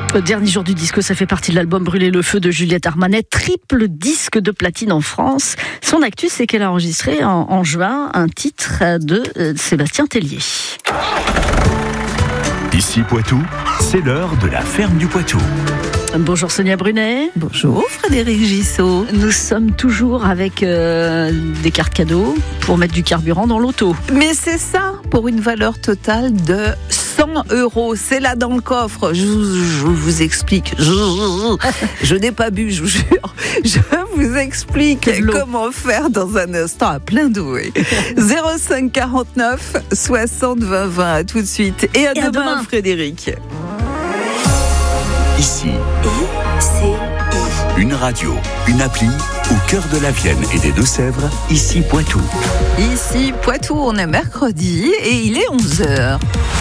Dernier jour du disque, ça fait partie de l'album Brûler le feu de Juliette Armanet, triple disque de platine en France. Son actu, c'est qu'elle a enregistré en juin un titre de Sébastien Tellier. Ici Poitou, c'est l'heure de la ferme du Poitou. Bonjour Sonia Brunet. Bonjour Frédéric Gissot. Nous sommes toujours avec des cartes cadeaux pour mettre du carburant dans l'auto. Mais c'est ça, pour une valeur totale de 100 €. C'est là dans le coffre. Je vous explique. Je n'ai pas bu, je vous jure. Je vous explique comment faire dans un instant à plein doué. 05 49 60 20 20. À tout de suite. Et à demain, Frédéric. Ici, une radio, une appli au cœur de la Vienne et des Deux-Sèvres, ici Poitou. Ici Poitou, on est mercredi et il est 11h.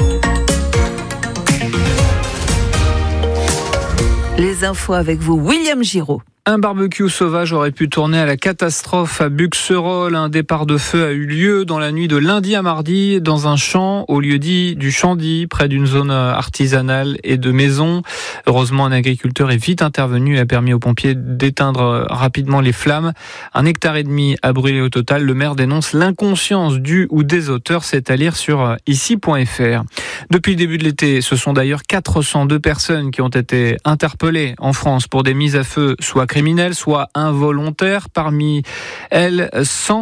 Les infos avec vous, William Giraud. Un barbecue sauvage aurait pu tourner à la catastrophe à Buxerolles. Un départ de feu a eu lieu dans la nuit de lundi à mardi dans un champ au lieu-dit du Chandy, près d'une zone artisanale et de maisons. Heureusement, un agriculteur est vite intervenu et a permis aux pompiers d'éteindre rapidement les flammes. 1,5 hectare a brûlé au total. Le maire dénonce l'inconscience du ou des auteurs. C'est à lire sur ici.fr. Depuis le début de l'été, ce sont d'ailleurs 402 personnes qui ont été interpellées en France pour des mises à feu, soit criminels, soit involontaires. Parmi elles,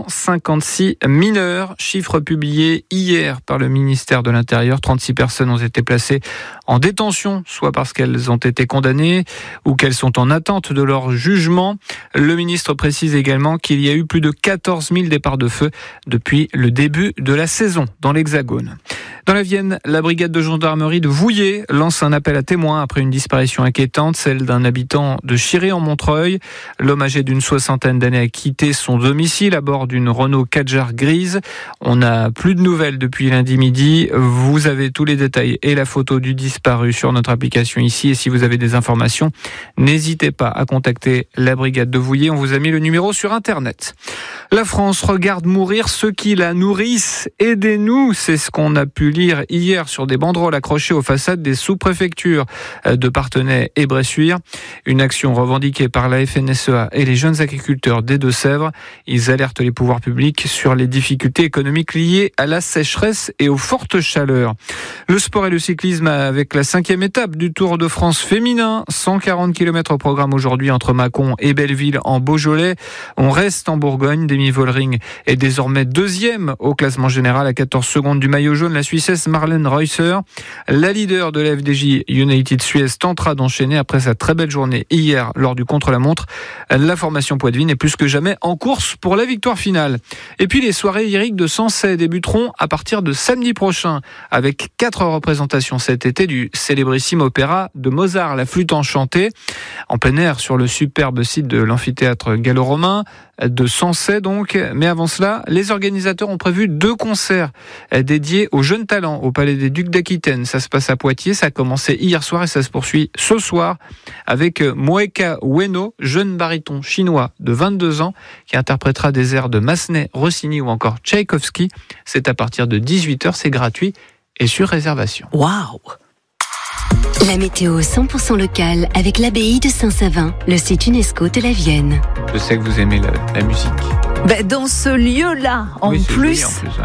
156 mineurs. Chiffre publié hier par le ministère de l'Intérieur. 36 personnes ont été placées en détention, soit parce qu'elles ont été condamnées ou qu'elles sont en attente de leur jugement. Le ministre précise également qu'il y a eu plus de 14 000 départs de feu depuis le début de la saison dans l'Hexagone. Dans la Vienne, la brigade de gendarmerie de Vouillers lance un appel à témoins après une disparition inquiétante, celle d'un habitant de Chiré-en-Montreuil. L'homme âgé d'une 60aine d'années a quitté son domicile à bord d'une Renault Kadjar grise. On n'a plus de nouvelles depuis lundi midi. Vous avez tous les détails et la photo du disparu sur notre application ici. Et si vous avez des informations, n'hésitez pas à contacter la brigade de Vouillers. On vous a mis le numéro sur Internet. La France regarde mourir ceux qui la nourrissent. Aidez-nous, c'est ce qu'on a pu lire hier sur des banderoles accrochées aux façades des sous-préfectures de Parthenay et Bressuire. Une action revendiquée par la FNSEA et les jeunes agriculteurs des Deux-Sèvres. Ils alertent les pouvoirs publics sur les difficultés économiques liées à la sécheresse et aux fortes chaleurs. Le sport et le cyclisme avec la 5e étape du Tour de France féminin. 140 km au programme aujourd'hui entre Mâcon et Belleville en Beaujolais. On reste en Bourgogne. Demi Vollering est désormais 2e au classement général à 14 secondes du maillot jaune. La Suissesse Marlène Reusser, la leader de la FDJ United Suez, tentera d'enchaîner après sa très belle journée hier lors du contre-la-montre. La formation Poitevin est plus que jamais en course pour la victoire finale. Et puis les soirées lyriques de Sancey débuteront à partir de samedi prochain avec 4 représentations cet été du célébrissime opéra de Mozart, la flûte enchantée, en plein air sur le superbe site de l'amphithéâtre gallo-romain de Sancey donc. Mais avant cela, les organisateurs ont prévu 2 concerts dédiés aux jeunes talents au Palais des Ducs d'Aquitaine. Ça se passe à Poitiers, ça a commencé hier soir et ça se poursuit ce soir avec Moeka Ueno, jeune baryton chinois de 22 ans qui interprétera des airs de Massenet, Rossini ou encore Tchaïkovski. C'est à partir de 18h, c'est gratuit et sur réservation. Waouh! La météo 100% locale avec l'abbaye de Saint-Savin, le site UNESCO de la Vienne. Je sais que vous aimez la musique. Dans ce lieu-là, en plus,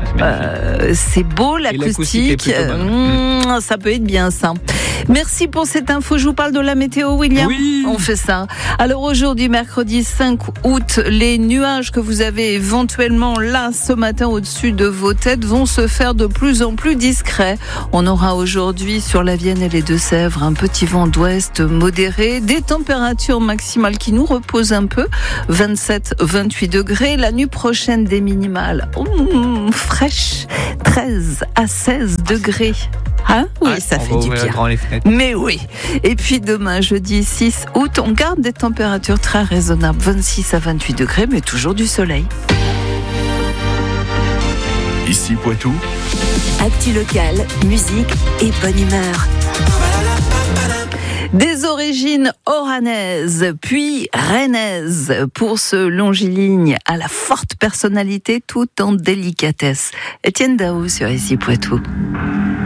c'est beau, l'acoustique, ça peut être bien ça. Merci pour cette info, je vous parle de la météo, William. Oui. On fait ça. Alors aujourd'hui, mercredi 5 août, les nuages que vous avez éventuellement là ce matin au-dessus de vos têtes vont se faire de plus en plus discrets. On aura aujourd'hui sur la Vienne et les Deux-Sèvres un petit vent d'ouest modéré, des températures maximales qui nous reposent un peu, 27-28 degrés. La nuit prochaine, des minimales fraîches, 13 à 16 degrés. Hein? Oui, ça fait du bien. Mais oui. Et puis demain, jeudi 6 août, on garde des températures très raisonnables, 26 à 28 degrés, mais toujours du soleil. Ici Poitou. Actu locale, musique et bonne humeur. Des origines oranaises, puis rennaises, pour ce longiligne à la forte personnalité tout en délicatesse. Étienne Daou sur Ici Poitou.